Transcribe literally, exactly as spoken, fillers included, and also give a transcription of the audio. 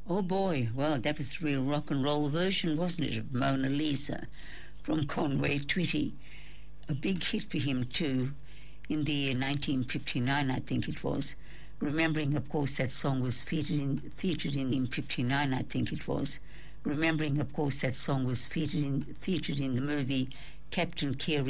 Oh boy, well, that was the real rock and roll version, wasn't it, of Mona Lisa from Conway Twitty. A big hit for him too, in the year nineteen fifty-nine, I think it was. Remembering, of course, that song was featured in featured in, in fifty-nine, I think it was. Remembering, of course, that song was featured in featured in the movie Captain Carey.